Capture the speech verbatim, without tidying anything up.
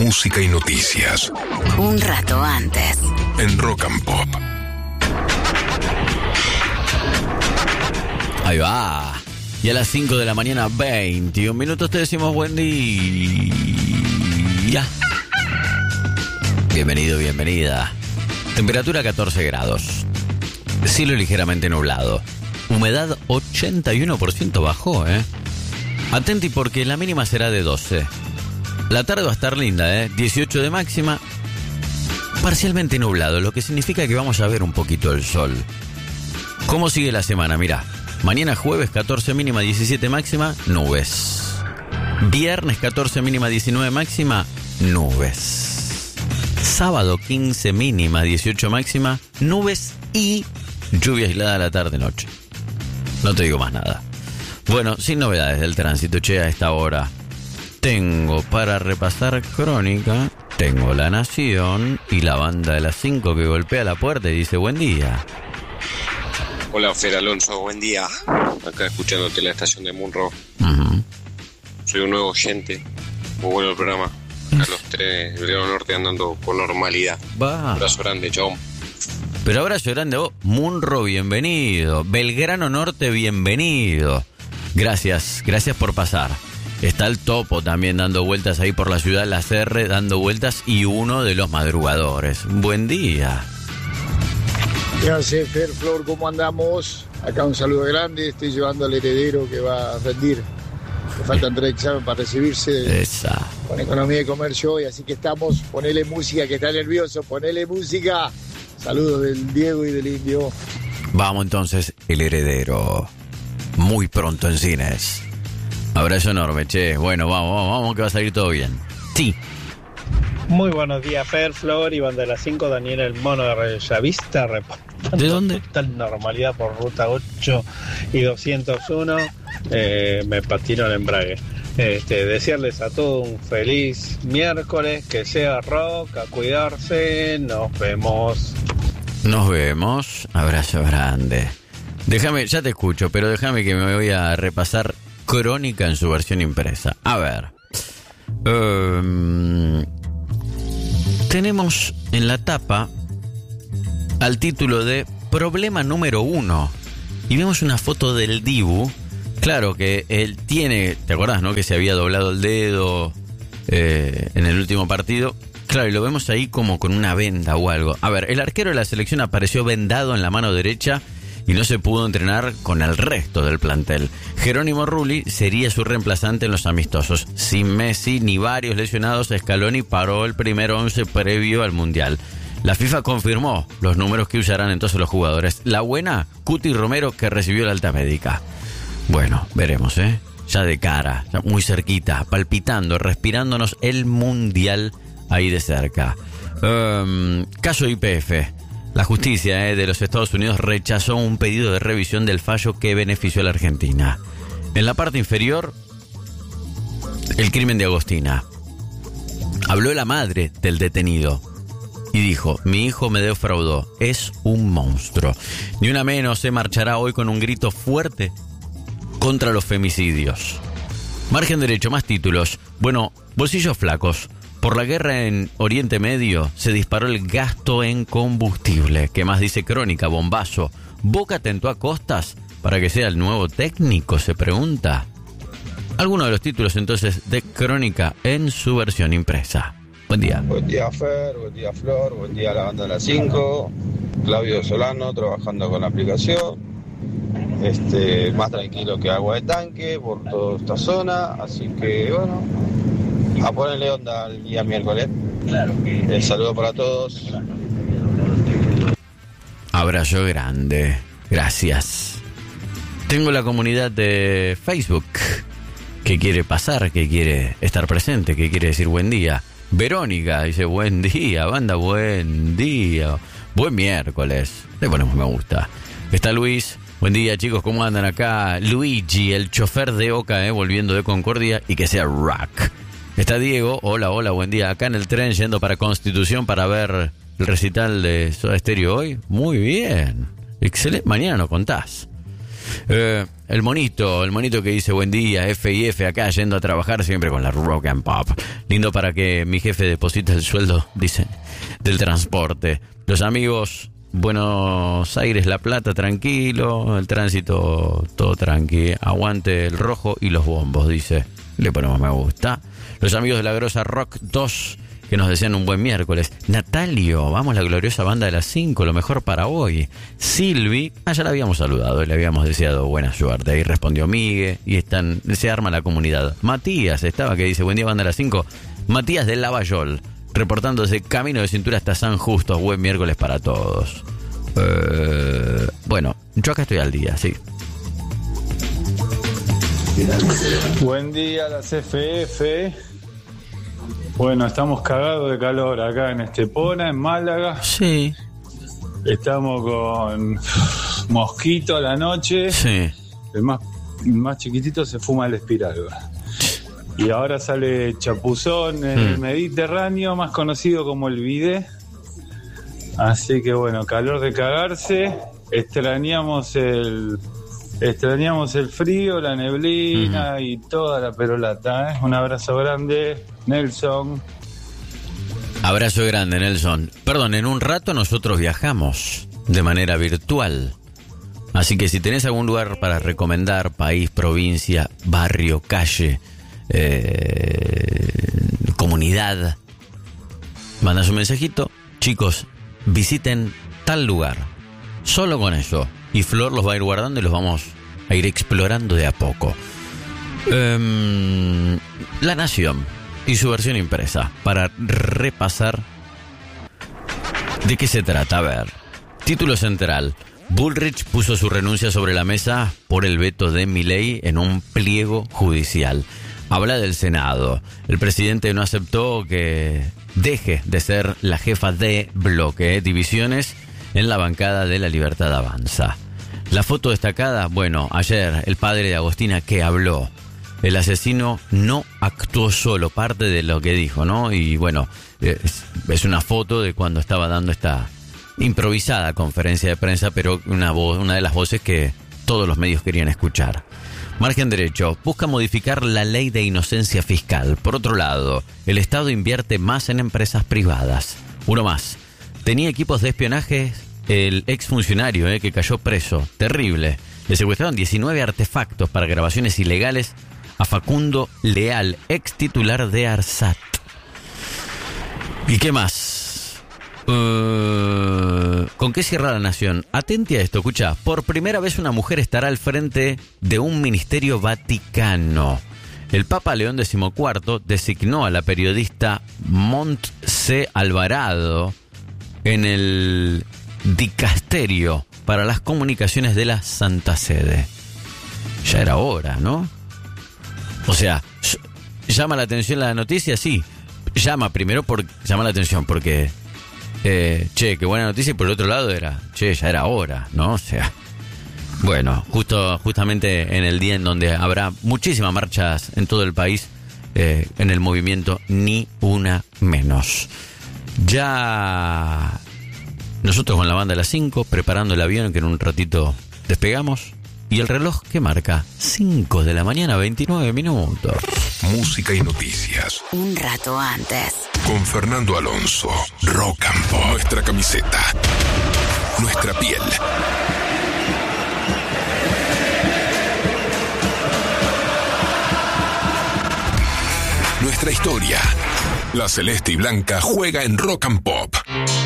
música y noticias. Un rato antes. En Rock and Pop. Ahí va. Y a las cinco de la mañana, veintiún minutos, te decimos buen día. Bienvenido, bienvenida. Temperatura catorce grados. Cielo ligeramente nublado. Humedad ochenta y uno por ciento bajó, ¿eh? Atenti porque la mínima será de doce. La tarde va a estar linda, ¿eh? dieciocho de máxima. Parcialmente nublado, lo que significa que vamos a ver un poquito el sol. ¿Cómo sigue la semana? Mirá. Mañana jueves catorce mínima, diecisiete máxima, nubes. Viernes catorce mínima, diecinueve máxima, nubes. Sábado quince mínima, dieciocho máxima, nubes y lluvia aislada a la tarde-noche. No te digo más nada. Bueno, sin novedades del tránsito, che, a esta hora. Tengo para repasar crónica, tengo La Nación y la banda de las cinco que golpea la puerta y dice buen día. Hola, Fer Alonso, buen día. Acá escuchándote la estación de Munro. Uh-huh. Soy un nuevo oyente. Muy bueno el programa. Acá los trenes del Grano Norte andando con normalidad. Va. Abrazo grande, chao. Pero abrazo grande, oh, Munro, bienvenido. Belgrano Norte, bienvenido. Gracias, gracias por pasar. Está el Topo también dando vueltas ahí por la ciudad, la C R dando vueltas y uno de los madrugadores. Buen día. ¿Qué hace, Fer, Flor? ¿Cómo andamos? Acá un saludo grande. Estoy llevando al heredero que va a rendir. Le faltan tres exámenes para recibirse Esa. con Economía y Comercio hoy. Así que estamos. Ponele música, que está nervioso. Ponele música. Saludos del Diego y del Indio. Vamos entonces, El Heredero. Muy pronto en cines. Abrazo enorme, che. Bueno, vamos, vamos, vamos, que va a salir todo bien. Sí. Muy buenos días, Fer, Flor, Iván de las cinco, Daniel el Mono de Rellavista, reportando ¿De dónde? total normalidad por ruta ocho y doscientos uno. Eh, me patinó el embrague. Este, desearles a todos un feliz miércoles, que sea rock, a cuidarse, nos vemos. Nos vemos. Abrazo grande. Déjame, ya te escucho, pero déjame que me voy a repasar crónica en su versión impresa. A ver. Um, tenemos en la tapa al título de Problema número uno. Y vemos una foto del Dibu. Claro que él tiene, ¿te acordás, no? Que se había doblado el dedo eh, en el último partido. Claro, y lo vemos ahí como con una venda o algo. A ver, el arquero de la selección apareció vendado en la mano derecha y no se pudo entrenar con el resto del plantel. Jerónimo Rulli sería su reemplazante en los amistosos. Sin Messi ni varios lesionados, Scaloni paró el primer once previo al Mundial. La FIFA confirmó los números que usarán entonces los jugadores. La buena, Cuti Romero, que recibió la alta médica. Bueno, veremos, ¿eh? Ya de cara, ya muy cerquita, palpitando, respirándonos el Mundial ahí de cerca. Um, caso Y P F. La justicia eh, de los Estados Unidos rechazó un pedido de revisión del fallo que benefició a la Argentina. En la parte inferior, el crimen de Agostina. Habló la madre del detenido y dijo: mi hijo me defraudó, es un monstruo. Ni una menos se marchará hoy con un grito fuerte contra los femicidios. Margen derecho, más títulos. Bueno, bolsillos flacos. Por la guerra en Oriente Medio se disparó el gasto en combustible. ¿Qué más dice Crónica? Bombazo. ¿Boca tentó a Costas para que sea el nuevo técnico? Se pregunta. Algunos de los títulos entonces de Crónica en su versión impresa. Buen día. Buen día, Fer, buen día, Flor, buen día a la banda de las cinco. Claudio Solano trabajando con la aplicación. Este, más tranquilo que agua de tanque por toda esta zona. Así que, bueno, a ponerle onda el día miércoles. El saludo para todos. Abrazo grande. Gracias. Tengo la comunidad de Facebook que quiere pasar, que quiere estar presente, que quiere decir buen día. Verónica dice buen día, banda, buen día. Buen miércoles. Le ponemos me gusta. Está Luis. Buen día, chicos, ¿cómo andan acá? Luigi, el chofer de Oca, eh, volviendo de Concordia, y que sea rock. Está Diego, hola, hola, buen día. Acá en el tren yendo para Constitución para ver el recital de Soda Stereo hoy. Muy bien. Excelente. Mañana nos contás. Eh, el monito, el monito que dice buen día, F y F acá yendo a trabajar siempre con la Rock and Pop. Lindo para que mi jefe deposite el sueldo, dice, del transporte. Los amigos, Buenos Aires, La Plata, tranquilo, el tránsito todo tranqui. Aguante el rojo y los bombos, dice. Le ponemos me gusta. Los amigos de la Grosa Rock dos, que nos desean un buen miércoles. Natalio, vamos, la gloriosa banda de las cinco, lo mejor para hoy. Silvi, ah, ya la habíamos saludado, le habíamos deseado buena suerte. Ahí respondió Migue y están, se arma la comunidad. Matías estaba, que dice, buen día banda de las cinco. Matías de Lavallol, reportándose camino de cintura hasta San Justo. Buen miércoles para todos. Eh, bueno, yo acá estoy al día, sí. Buen día, las F F. Bueno, estamos cagados de calor acá en Estepona, en Málaga. Sí. Estamos con mosquito a la noche. Sí. El más, el más chiquitito se fuma el espiral. Y ahora sale chapuzón en el mm. Mediterráneo, más conocido como el bidé. Así que bueno, calor de cagarse. Extrañamos el... Extrañamos el frío, la neblina uh-huh. y toda la perolata, ¿eh? Un abrazo grande, Nelson. Abrazo grande, Nelson. Perdón, en un rato nosotros viajamos de manera virtual. Así que si tenés algún lugar para recomendar, país, provincia, barrio, calle, eh, comunidad, mandás un mensajito. Chicos, visiten tal lugar. Solo con eso. Y Flor los va a ir guardando y los vamos a ir explorando de a poco. Um, La Nación y su versión impresa, para repasar de qué se trata. A ver, título central. Bullrich puso su renuncia sobre la mesa por el veto de Milei en un pliego judicial. Habla del Senado. El presidente no aceptó que deje de ser la jefa de bloque. Divisiones en la bancada de La Libertad Avanza. La foto destacada, bueno, ayer el padre de Agostina que habló. El asesino no actuó solo, parte de lo que dijo, ¿no? Y bueno, es, es una foto de cuando estaba dando esta improvisada conferencia de prensa, pero una voz, una de las voces que todos los medios querían escuchar. Margen derecho, busca modificar la ley de inocencia fiscal. Por otro lado, el Estado invierte más en empresas privadas. Uno más. Tenía equipos de espionaje el exfuncionario eh, que cayó preso. Terrible. Le secuestraron diecinueve artefactos para grabaciones ilegales a Facundo Leal, ex titular de ARSAT. ¿Y qué más? Uh, ¿Con qué cierra La Nación? Atente a esto, escucha. Por primera vez una mujer estará al frente de un ministerio vaticano. El Papa León decimocuarto designó a la periodista Montse Alvarado en el dicasterio para las comunicaciones de la Santa Sede. Ya era hora, ¿no? O sea, llama la atención la noticia, sí. Llama primero por llama la atención porque eh, che, qué buena noticia, y por el otro lado era, che, ya era hora, ¿no? O sea, bueno, justo justamente en el día en donde habrá muchísimas marchas en todo el país, eh, en el movimiento Ni Una Menos. Ya nosotros con la banda de las cinco, preparando el avión que en un ratito despegamos, y el reloj que marca cinco de la mañana, veintinueve minutos. Música y noticias. Un rato antes. Con Fernando Alonso. Rock and Pop. Nuestra camiseta. Nuestra piel. Nuestra historia. La celeste y blanca juega en Rock and Pop.